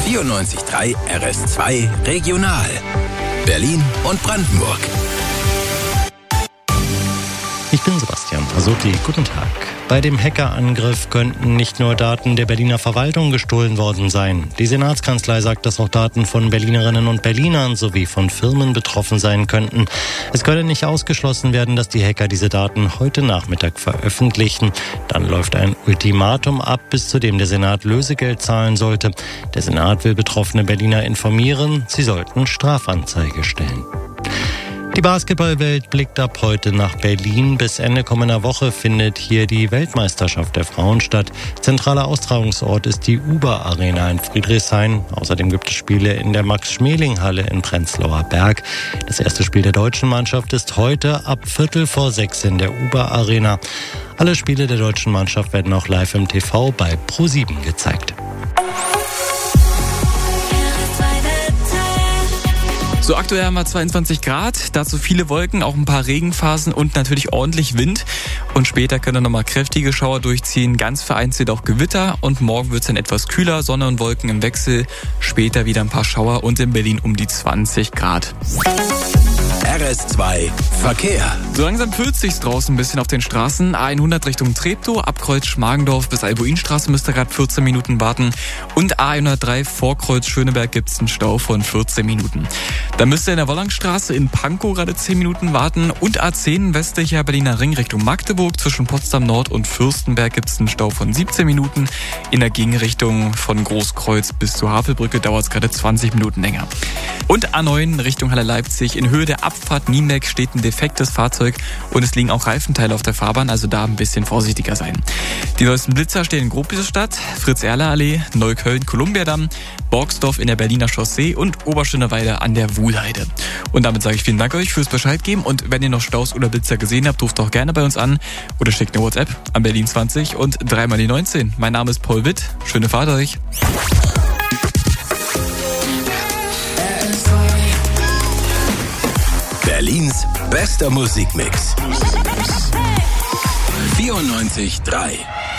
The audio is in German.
94.3 RS2 Regional. Berlin und Brandenburg. Ich bin Sebastian Pasotti. Guten Tag. Bei dem Hackerangriff könnten nicht nur Daten der Berliner Verwaltung gestohlen worden sein. Die Senatskanzlei sagt, dass auch Daten von Berlinerinnen und Berlinern sowie von Firmen betroffen sein könnten. Es könne nicht ausgeschlossen werden, dass die Hacker diese Daten heute Nachmittag veröffentlichen. Dann läuft ein Ultimatum ab, bis zu dem der Senat Lösegeld zahlen sollte. Der Senat will betroffene Berliner informieren. Sie sollten Strafanzeige stellen. Die Basketballwelt blickt ab heute nach Berlin. Bis Ende kommender Woche findet hier die Weltmeisterschaft der Frauen statt. Zentraler Austragungsort ist die Uber Arena in Friedrichshain. Außerdem gibt es Spiele in der Max-Schmeling-Halle in Prenzlauer Berg. Das erste Spiel der deutschen Mannschaft ist heute ab 5:45 in der Uber Arena. Alle Spiele der deutschen Mannschaft werden auch live im TV bei Pro7 gezeigt. So, aktuell haben wir 22 Grad, dazu viele Wolken, auch ein paar Regenphasen und natürlich ordentlich Wind. Und später können dann nochmal kräftige Schauer durchziehen, ganz vereinzelt auch Gewitter. Und morgen wird es dann etwas kühler, Sonne und Wolken im Wechsel. Später wieder ein paar Schauer und in Berlin um die 20 Grad. RS2 Verkehr. So langsam füllt sich's draußen ein bisschen auf den Straßen. A100 Richtung Treptow, ab Kreuz Schmargendorf bis Albuinstraße müsst ihr gerade 14 Minuten warten. Und A103 vor Kreuz Schöneberg gibt's einen Stau von 14 Minuten. Dann müsst ihr in der Wollangstraße in Pankow gerade 10 Minuten warten. Und A10 westlicher Berliner Ring Richtung Magdeburg zwischen Potsdam Nord und Fürstenberg gibt's einen Stau von 17 Minuten. In der Gegenrichtung von Großkreuz bis zur Havelbrücke dauert's gerade 20 Minuten länger. Und A9 Richtung Halle Leipzig. In Höhe der Abfahrt Niemeck steht ein defektes Fahrzeug und es liegen auch Reifenteile auf der Fahrbahn, also da ein bisschen vorsichtiger sein. Die neuesten Blitzer stehen in Gropiusstadt, Fritz-Erler-Allee, Neukölln, Kolumbiadamm, Borgsdorf in der Berliner Chaussee und Oberschöneweide an der Wuhlheide. Und damit sage ich vielen Dank euch fürs Bescheid geben und wenn ihr noch Staus oder Blitzer gesehen habt, ruft auch gerne bei uns an oder schickt eine WhatsApp an Berlin 20 und 3 mal die 19. Mein Name ist Paul Witt, schöne Fahrt euch. Berlins bester Musikmix. 94.3